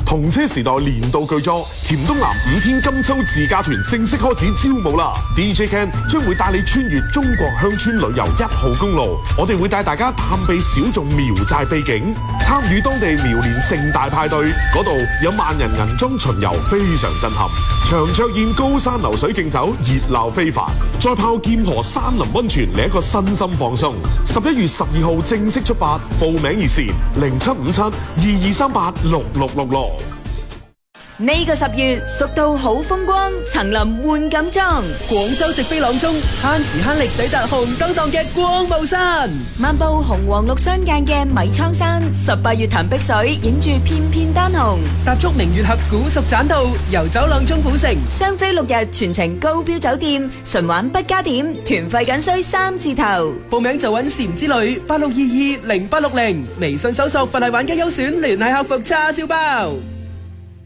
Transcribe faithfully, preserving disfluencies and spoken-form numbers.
同車時代年度巨作甜東南五天金秋自駕團正式開始招募啦 ！D J Ken 將會帶你穿越中國鄉村旅遊一號公路，我哋會帶大家探秘小眾苗寨秘境，參與當地苗年盛大派對，嗰度有萬人銀裝巡遊，非常震撼。長桌宴、高山流水競走，熱鬧非凡。再泡劍河山林溫泉，嚟一個身心放鬆。十一月十二號正式出發，報名熱線零七五七二二三八六六六六。 呢個十月，蜀道好風光，層林換錦裝， 廣州直飛朗中，慳時慳力抵達紅燈檔嘅光霧山， 漫步紅黃綠相間嘅米倉山，十八月潭碧水，影住片片丹紅， 踏足明月峽古蜀棧道，遊走朗中古城， 雙飛六日全程高標酒店，純玩不加點，團費僅需三字頭。 報名就揾禪之旅八六二二零八六零，微信搜索佛麗玩家優選聯繫客服叉燒包。